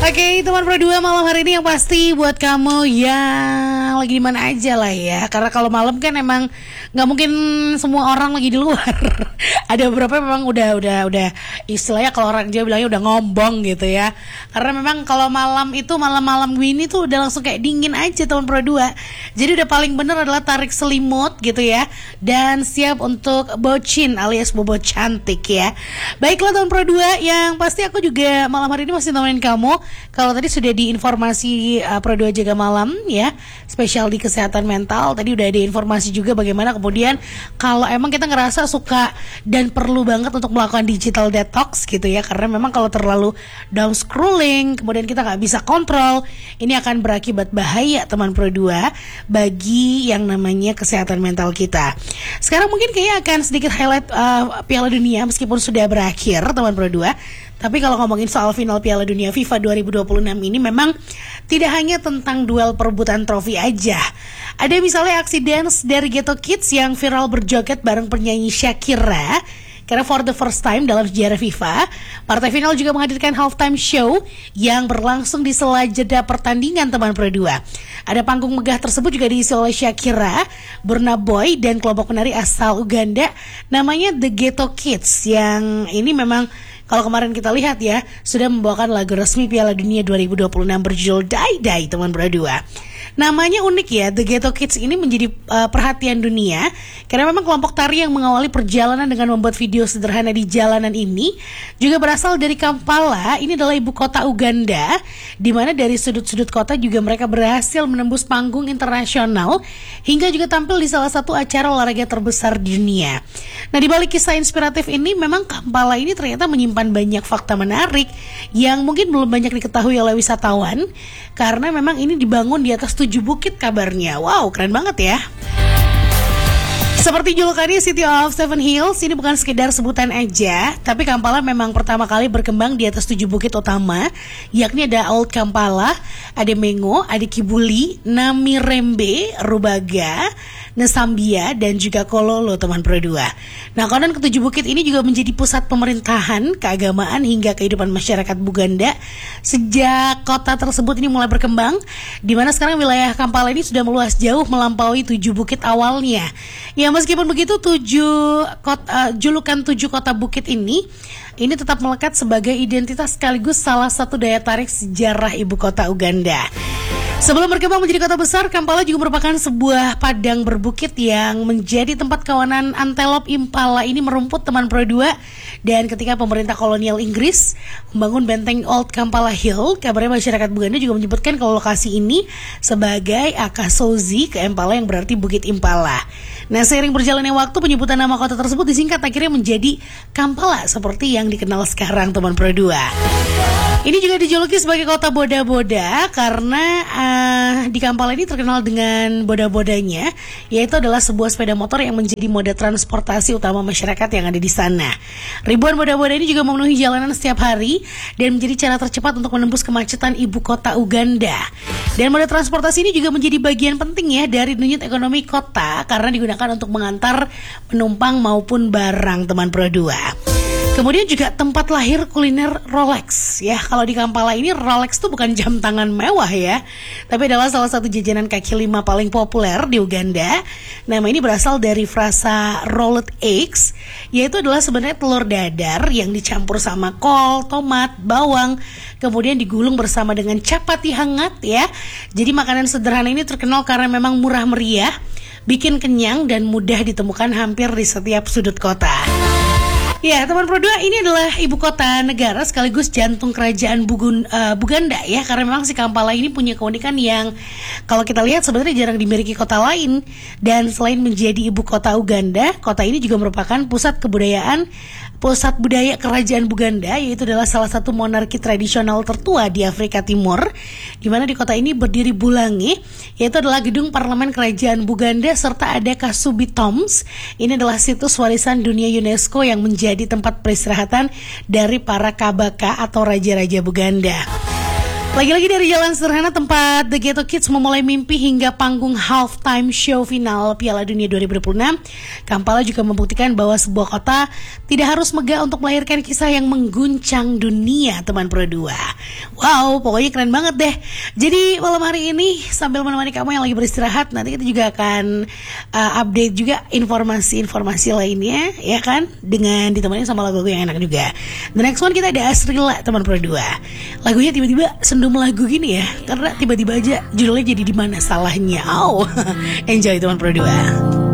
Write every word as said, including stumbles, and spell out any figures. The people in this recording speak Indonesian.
Oke, teman Pro dua malam hari ini yang pasti buat kamu yang lagi di mana aja lah ya. Karena kalau malam kan emang nggak mungkin semua orang lagi di luar. Ada beberapa memang udah udah udah istilahnya kalau orang Jawa bilangnya udah ngombong gitu ya. Karena memang kalau malam itu malam-malam gini tuh udah langsung kayak dingin aja teman Pro dua. Jadi udah paling bener adalah tarik selimut gitu ya. Dan siap untuk bocin alias bobo cantik ya. Baiklah teman Pro dua, yang pasti aku juga malam hari ini masih temenin kamu. Kalau tadi sudah di informasi uh, Pro dua Jaga Malam ya, spesial di kesehatan mental. Tadi udah ada informasi juga bagaimana kemudian kalau emang kita ngerasa suka dan perlu banget untuk melakukan digital detox gitu ya. Karena memang kalau terlalu down scrolling, kemudian kita nggak bisa kontrol, ini akan berakibat bahaya teman Pro dua bagi yang namanya kesehatan mental kita. Sekarang mungkin kayaknya akan sedikit highlight uh, Piala Dunia meskipun sudah berakhir teman Pro dua. Tapi kalau ngomongin soal final Piala Dunia FIFA dua ribu dua puluh enam ini memang tidak hanya tentang duel perebutan trofi aja. Ada misalnya aksi dance dari Ghetto Kids yang viral berjoget bareng penyanyi Shakira. Karena for the first time dalam sejarah FIFA, partai final juga menghadirkan halftime show yang berlangsung di sela jeda pertandingan teman Pro dua. Ada panggung megah tersebut juga diisi oleh Shakira, Burna Boy, dan kelompok penari asal Uganda namanya The Ghetto Kids, yang ini memang kalau kemarin kita lihat ya, sudah membawakan lagu resmi Piala Dunia dua ribu dua puluh enam berjudul Die Die teman Pro dua. Namanya unik ya, The Ghetto Kids ini menjadi uh, perhatian dunia karena memang kelompok tari yang mengawali perjalanan dengan membuat video sederhana di jalanan ini juga berasal dari Kampala. Ini adalah ibu kota Uganda, di mana dari sudut-sudut kota juga mereka berhasil menembus panggung internasional hingga juga tampil di salah satu acara olahraga terbesar di dunia. Nah, di balik kisah inspiratif ini memang Kampala ini ternyata menyimpan banyak fakta menarik yang mungkin belum banyak diketahui oleh wisatawan karena memang ini dibangun di atas tujuh bukit kabarnya. Wow, keren banget ya. Seperti julukannya City of Seven Hills, ini bukan sekedar sebutan aja, tapi Kampala memang pertama kali berkembang di atas tujuh bukit utama, yakni ada Old Kampala, ada Mengo, ada Kibuli, Namirembe, Rubaga, Nesambia, dan juga Kololo teman Pro dua. Nah, konon ketujuh bukit ini juga menjadi pusat pemerintahan, keagamaan, hingga kehidupan masyarakat Buganda sejak kota tersebut ini mulai berkembang, di mana sekarang wilayah Kampala ini sudah meluas jauh melampaui tujuh bukit awalnya. Ya, meskipun begitu, tujuh kota, uh, julukan tujuh kota bukit ini ini tetap melekat sebagai identitas sekaligus salah satu daya tarik sejarah ibu kota Uganda. Sebelum berkembang menjadi kota besar, Kampala juga merupakan sebuah padang berbukit yang menjadi tempat kawanan antelop impala ini merumput teman Pro dua. Dan ketika pemerintah kolonial Inggris membangun benteng Old Kampala Hill, kabarnya masyarakat Buganda juga menyebutkan kalau lokasi ini sebagai Akasozi ke Impala yang berarti Bukit Impala. Nah, seiring berjalannya waktu, penyebutan nama kota tersebut disingkat akhirnya menjadi Kampala seperti yang dikenal sekarang teman Pro dua. Ini juga dijuluki sebagai kota boda-boda karena uh, di Kampala ini terkenal dengan boda-bodanya, yaitu adalah sebuah sepeda motor yang menjadi moda transportasi utama masyarakat yang ada di sana. Ribuan boda-boda ini juga memenuhi jalanan setiap hari dan menjadi cara tercepat untuk menembus kemacetan ibu kota Uganda. Dan moda transportasi ini juga menjadi bagian penting ya dari denyut ekonomi kota karena digunakan untuk mengantar penumpang maupun barang teman Pro dua. Kemudian juga tempat lahir kuliner Rolex ya. Kalau di Kampala ini Rolex tuh bukan jam tangan mewah ya, tapi adalah salah satu jajanan kaki lima paling populer di Uganda. Nama ini berasal dari frasa rolled eggs, yaitu adalah sebenarnya telur dadar yang dicampur sama kol, tomat, bawang, kemudian digulung bersama dengan capati hangat ya. Jadi makanan sederhana ini terkenal karena memang murah meriah, bikin kenyang dan mudah ditemukan hampir di setiap sudut kota. Ya, teman Pro dua, ini adalah ibu kota negara sekaligus jantung kerajaan Bugun, uh, Buganda ya. Karena memang si Kampala ini punya keunikan yang kalau kita lihat sebenarnya jarang dimiliki kota lain. Dan selain menjadi ibu kota Uganda, kota ini juga merupakan pusat kebudayaan, pusat budaya kerajaan Buganda, yaitu adalah salah satu monarki tradisional tertua di Afrika Timur, di mana di kota ini berdiri Bulangi, yaitu adalah gedung parlemen kerajaan Buganda, serta ada Kasubi Tombs. Ini adalah situs warisan dunia UNESCO yang menjadi di tempat peristirahatan dari para kabaka atau raja-raja Buganda. Lagi-lagi dari jalan sederhana tempat The Ghetto Kids memulai mimpi hingga panggung halftime show final Piala Dunia dua ribu dua puluh enam, Kampala juga membuktikan bahwa sebuah kota tidak harus megah untuk melahirkan kisah yang mengguncang dunia teman Pro dua. Wow, pokoknya keren banget deh. Jadi malam hari ini sambil menemani kamu yang lagi beristirahat, nanti kita juga akan uh, update juga informasi-informasi lainnya, ya kan? Dengan ditemani sama lagu-lagu yang enak juga. The next one kita ada Asrila, teman Pro dua. Lagunya tiba-tiba sendum lagu gini ya, karena tiba-tiba aja judulnya jadi Di Mana Salahnya. Oh, enjoy teman Pro dua.